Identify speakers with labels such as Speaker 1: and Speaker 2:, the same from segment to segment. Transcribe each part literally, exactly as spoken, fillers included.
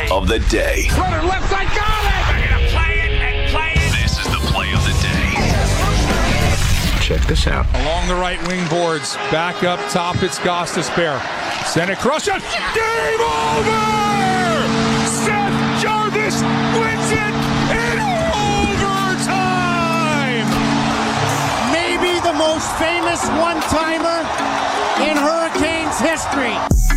Speaker 1: of the day.
Speaker 2: Runner left side, got it! They're going to play it and play it.
Speaker 1: This is the play of the day. Check this out.
Speaker 3: Along the right wing boards, back up top, it's Gostisbehere. Send it across, game over! Seth Jarvis wins it in overtime!
Speaker 4: Maybe the most famous one-timer in Hurricanes history.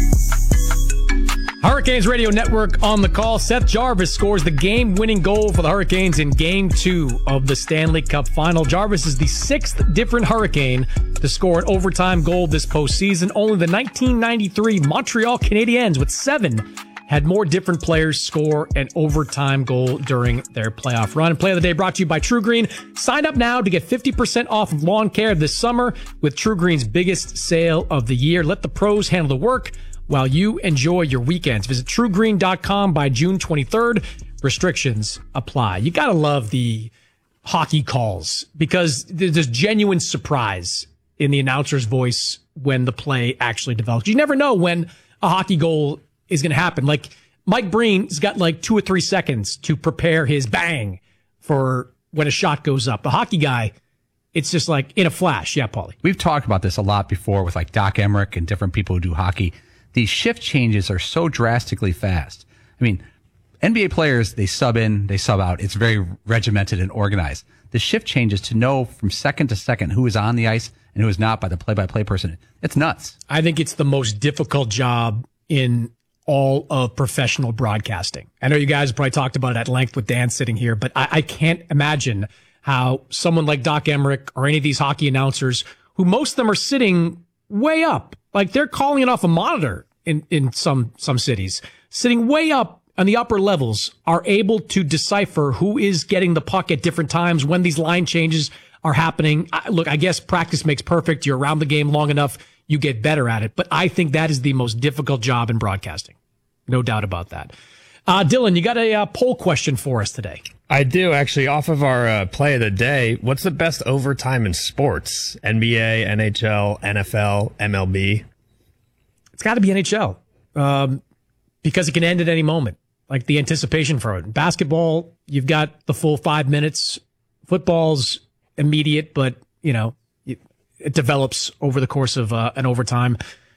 Speaker 5: Hurricanes Radio Network on the call. Seth Jarvis scores the game-winning goal for the Hurricanes in Game two of the Stanley Cup Final. Jarvis is the sixth different Hurricane to score an overtime goal this postseason. Only the nineteen ninety-three Montreal Canadiens, with seven, had more different players score an overtime goal during their playoff run. And Play of the Day brought to you by True Green. Sign up now to get fifty percent off of lawn care this summer with True Green's biggest sale of the year. Let the pros handle the work while you enjoy your weekends. Visit true green dot com by June twenty-third. Restrictions apply. You gotta love the hockey calls because there's genuine surprise in the announcer's voice when the play actually develops. You never know when a hockey goal is going to happen. Like Mike Breen's got like two or three seconds to prepare his bang for when a shot goes up. The hockey guy, it's just like in a flash. Yeah, Paulie.
Speaker 6: We've talked about this a lot before with like Doc Emmerich and different people who do hockey. These shift changes are so drastically fast. I mean, N B A players, they sub in, they sub out. It's very regimented and organized. The shift changes to know from second to second who is on the ice and who is not by the play-by-play person. It's nuts.
Speaker 5: I think it's the most difficult job in all of professional broadcasting. I know you guys probably talked about it at length with Dan sitting here, but I, I can't imagine how someone like Doc Emmerich or any of these hockey announcers, who most of them are sitting way up, like they're calling it off a monitor in, in some, some cities, sitting way up on the upper levels, are able to decipher who is getting the puck at different times when these line changes are happening. I, look, I guess practice makes perfect. You're around the game long enough, you get better at it. But I think that is the most difficult job in broadcasting. No doubt about that. Uh, Dylan, you got a uh, poll question for us today.
Speaker 7: I do, actually. Off of our uh, play of the day, what's the best overtime in sports? N B A, N H L, N F L, M L B?
Speaker 5: It's got to be N H L um, because it can end at any moment. Like the anticipation for it. Basketball, you've got the full five minutes. Football's immediate, but, you know, it, it develops over the course of uh, an overtime.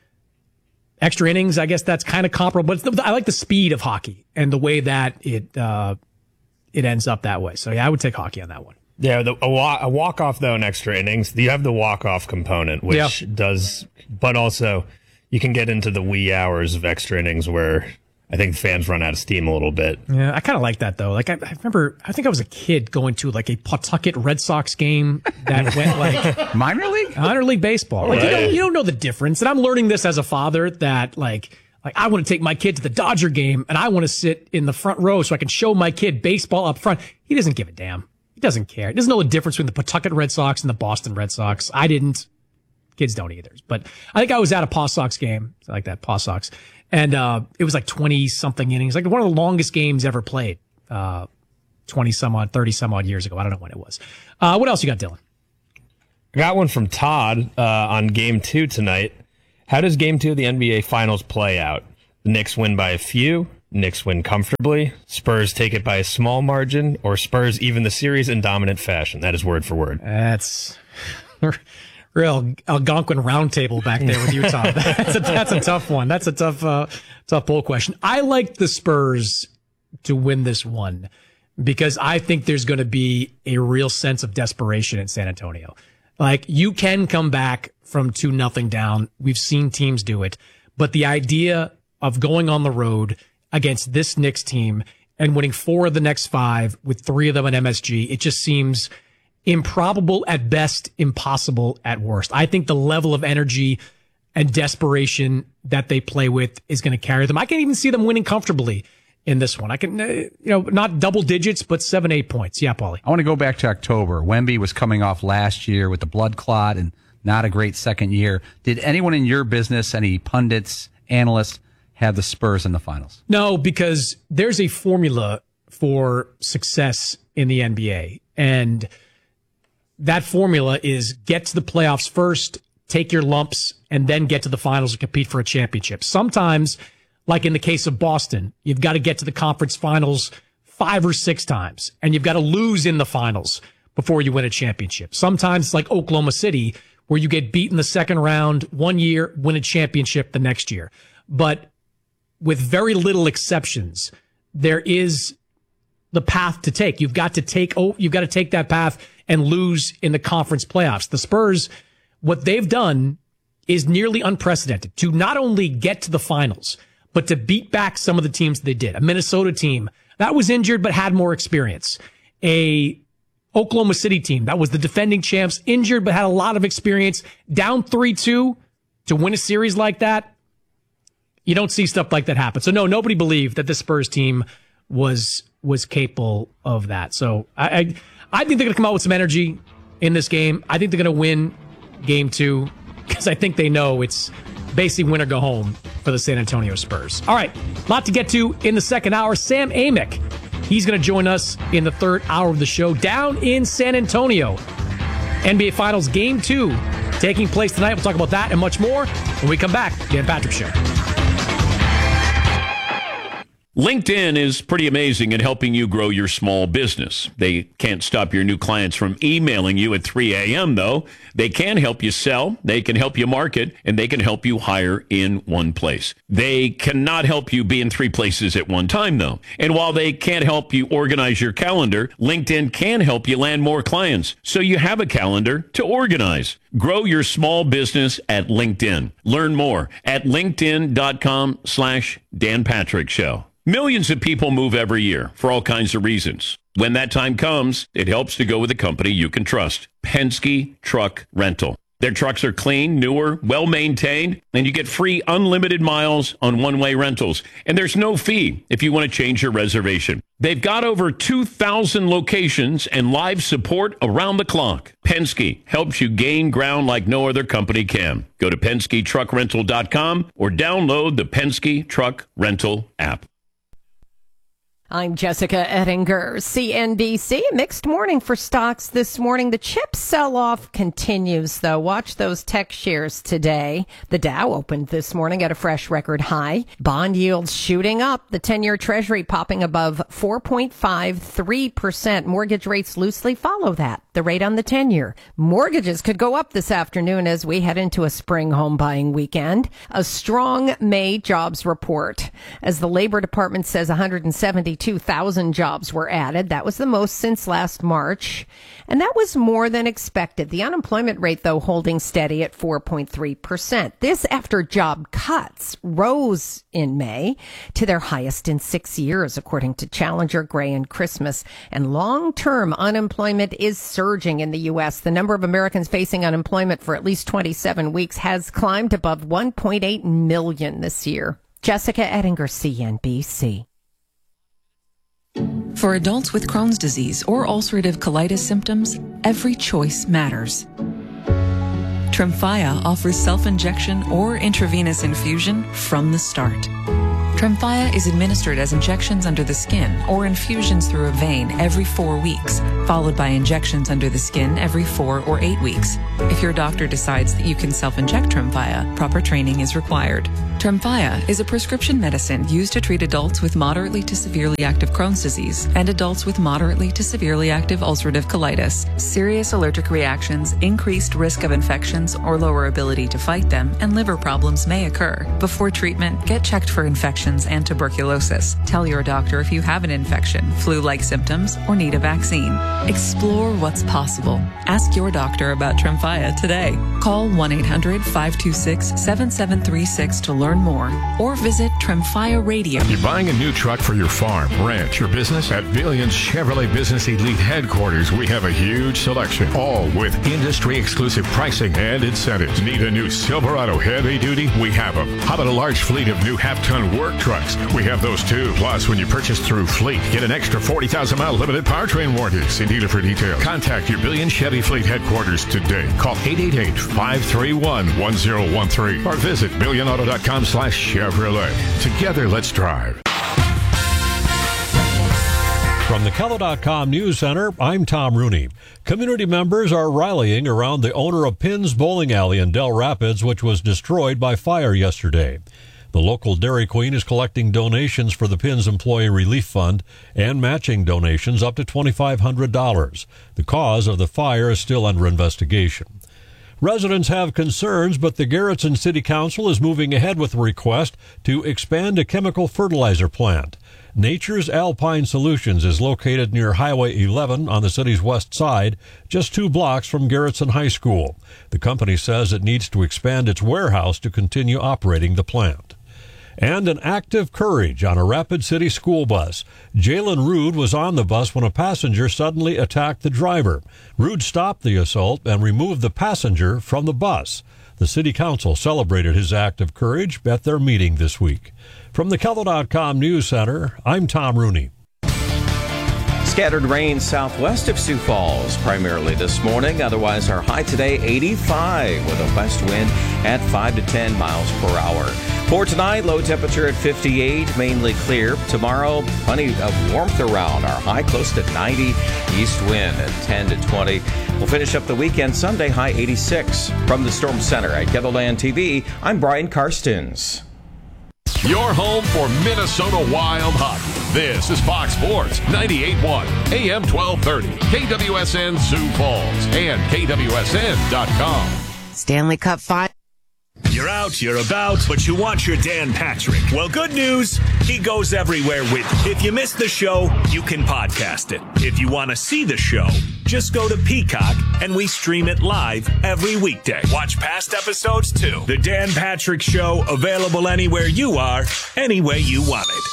Speaker 5: Extra innings, I guess that's kind of comparable. But it's the, I like the speed of hockey and the way that it uh, it ends up that way. So, yeah, I would take hockey on that one.
Speaker 7: Yeah, the, a, wa- a walk-off, though, in extra innings, you have the walk-off component, which
Speaker 5: yeah. does,
Speaker 7: but also you can get into the wee hours of extra innings where I think fans run out of steam a little bit.
Speaker 5: Yeah, I kind of like that, though. Like, I, I remember, I think I was a kid going to, like, a Pawtucket Red Sox game that went, like...
Speaker 6: Minor league?
Speaker 5: Minor league baseball. Like,
Speaker 7: right.
Speaker 5: you, don't, you don't know the difference. And I'm learning this as a father that, like, like I want to take my kid to the Dodger game, and I want to sit in the front row so I can show my kid baseball up front. He doesn't give a damn. He doesn't care. He doesn't know the difference between the Pawtucket Red Sox and the Boston Red Sox. I didn't. Kids don't either. But I think I was at a Paw Sox game, like that, Paw Sox. And uh, it was like twenty-something innings, like one of the longest games ever played, uh, twenty-some-odd, thirty-some-odd years ago. I don't know when it was. Uh, what else you got, Dylan?
Speaker 7: I got one from Todd uh, on Game two tonight. How does Game two of the N B A Finals play out? The Knicks win by a few, Knicks win comfortably, Spurs take it by a small margin, or Spurs even the series in dominant fashion? That is word for word.
Speaker 5: That's... Real Algonquin roundtable back there with Utah. That's a, that's a tough one. That's a tough, uh, tough poll question. I like the Spurs to win this one because I think there's going to be a real sense of desperation in San Antonio. Like, you can come back from two nothing down. We've seen teams do it, but the idea of going on the road against this Knicks team and winning four of the next five with three of them at M S G, it just seems improbable at best, impossible at worst. I think the level of energy and desperation that they play with is going to carry them. I can even see them winning comfortably in this one. I can, uh, you know, not double digits, but seven, eight points. Yeah, Paulie.
Speaker 6: I want to go back to October. Wemby was coming off last year with the blood clot and not a great second year. Did anyone in your business, any pundits, analysts, have the Spurs in the finals?
Speaker 5: No, because there's a formula for success in the N B A. And that formula is get to the playoffs first, take your lumps, and then get to the finals and compete for a championship. Sometimes like in the case of Boston, you've got to get to the conference finals five or six times, and you've got to lose in the finals before you win a championship. Sometimes it's like Oklahoma City, where you get beat in the second round one year, win a championship the next year. But with very little exceptions, there is the path to take. You've got to take, oh, you've got to take that path and lose in the conference playoffs. The Spurs, what they've done is nearly unprecedented to not only get to the finals, but to beat back some of the teams they did. A Minnesota team that was injured but had more experience. A Oklahoma City team that was the defending champs, injured but had a lot of experience, down three two to win a series like that. You don't see stuff like that happen. So no, nobody believed that the Spurs team was was capable of that. So I I, I think they're going to come out with some energy in this game. I think they're going to win game two because I think they know it's basically win or go home for the San Antonio Spurs. All right, a lot to get to in the second hour. Sam Amick, he's going to join us in the third hour of the show down in San Antonio. N B A Finals Game two taking place tonight. We'll talk about that and much more when we come back. Dan Patrick Show.
Speaker 8: LinkedIn is pretty amazing at helping you grow your small business. They can't stop your new clients from emailing you at three a.m., though. They can help you sell, they can help you market, and they can help you hire in one place. They cannot help you be in three places at one time, though. And while they can't help you organize your calendar, LinkedIn can help you land more clients so you have a calendar to organize. Grow your small business at LinkedIn. Learn more at linkedin.com slash Dan Patrick Show. Millions of people move every year for all kinds of reasons. When that time comes, it helps to go with a company you can trust. Penske Truck Rental. Their trucks are clean, newer, well-maintained, and you get free unlimited miles on one-way rentals. And there's no fee if you want to change your reservation. They've got over two thousand locations and live support around the clock. Penske helps you gain ground like no other company can. Go to Penske Truck Rental dot com or download the Penske Truck Rental app.
Speaker 9: I'm Jessica Ettinger, C N B C. A mixed morning for stocks this morning. The chip sell-off continues, though. Watch those tech shares today. The Dow opened this morning at a fresh record high. Bond yields shooting up. The ten-year Treasury popping above four point five three percent. Mortgage rates loosely follow that. The rate on the ten-year. Mortgages could go up this afternoon as we head into a spring home buying weekend. A strong May jobs report. As the Labor Department says, one hundred seventy-two thousand jobs were added. That was the most since last March. And that was more than expected. The unemployment rate, though, holding steady at four point three percent. This after job cuts rose in May to their highest in six years, according to Challenger, Gray, and Christmas. And long-term unemployment is surging in the U S. The number of Americans facing unemployment for at least twenty-seven weeks has climbed above one point eight million this year. Jessica Ettinger, C N B C.
Speaker 10: For adults with Crohn's disease or ulcerative colitis symptoms, every choice matters. Tremfya offers self-injection or intravenous infusion from the start. Tremfya is administered as injections under the skin or infusions through a vein every four weeks, followed by injections under the skin every four or eight weeks. If your doctor decides that you can self-inject Tremfya, proper training is required. Tremfya is a prescription medicine used to treat adults with moderately to severely active Crohn's disease and adults with moderately to severely active ulcerative colitis. Serious allergic reactions, increased risk of infections or lower ability to fight them, and liver problems may occur. Before treatment, get checked for infections and tuberculosis. Tell your doctor if you have an infection, flu-like symptoms, or need a vaccine. Explore what's possible. Ask your doctor about Tremfya today. Call one eight hundred five two six seven seven three six to learn more, or visit Tremfya Radio.
Speaker 11: You're buying a new truck for your farm, ranch, or business? At Billions Chevrolet Business Elite Headquarters, we have a huge selection, all with industry-exclusive pricing and incentives. Need a new Silverado heavy duty? We have them. How about a large fleet of new half-ton work trucks? We have those too. Plus, when you purchase through Fleet, get an extra forty thousand mile limited powertrain warranty. See dealer for details. Contact your Billion Chevy Fleet Headquarters today. Call eight eight eight, five three one, one zero one three or visit billion auto dot com slash Chevrolet. Together, let's drive.
Speaker 12: From the Keller dot com News Center, I'm Tom Rooney. Community members are rallying around the owner of Pinn's Bowling Alley in Del Rapids, which was destroyed by fire yesterday. The local Dairy Queen is collecting donations for the P I N's Employee Relief Fund and matching donations up to twenty-five hundred dollars. The cause of the fire is still under investigation. Residents have concerns, but the Garrettson City Council is moving ahead with a request to expand a chemical fertilizer plant. Nature's Alpine Solutions is located near Highway eleven on the city's west side, just two blocks from Garrettson High School. The company says it needs to expand its warehouse to continue operating the plant. And an act of courage on a Rapid City school bus. Jalen Rude was on the bus when a passenger suddenly attacked the driver. Rude stopped the assault and removed the passenger from the bus. The city council celebrated his act of courage at their meeting this week. From the Kello dot com News Center, I'm Tom Rooney.
Speaker 13: Scattered rain southwest of Sioux Falls, primarily this morning. Otherwise, our high today, eighty-five, with a west wind at five to ten miles per hour. For tonight, low temperature at fifty-eight, mainly clear. Tomorrow, plenty of warmth around. Our high close to ninety, east wind at ten to twenty. We'll finish up the weekend Sunday, high eighty-six. From the Storm Center at KELOLAND T V, I'm Brian Karstens.
Speaker 11: Your home for Minnesota Wild hockey. This is Fox Sports ninety-eight point one, A M twelve thirty, K W S N Sioux Falls, and K W S N dot com.
Speaker 14: Stanley Cup Final.
Speaker 15: You're out, you're about, but you want your Dan Patrick. Well, good news, he goes everywhere with you. If you missed the show, you can podcast it. If you want to see the show, just go to Peacock, and we stream it live every weekday. Watch past episodes, too. The Dan Patrick Show, available anywhere you are, any way you want it.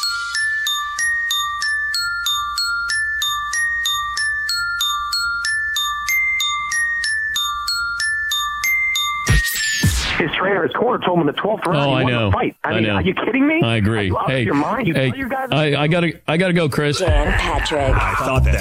Speaker 16: His trainer, his corner, told him in the twelfth round
Speaker 8: Oh,
Speaker 16: he
Speaker 8: I
Speaker 16: won
Speaker 8: know.
Speaker 16: the fight. I,
Speaker 8: I
Speaker 16: mean,
Speaker 8: know.
Speaker 16: are you kidding me?
Speaker 8: I agree.
Speaker 16: Are you out
Speaker 8: Hey,
Speaker 16: of your mind? You
Speaker 8: hey,
Speaker 16: tell your guys
Speaker 8: I, I gotta, I gotta go, Chris.
Speaker 17: Dan Patrick.
Speaker 15: I thought that.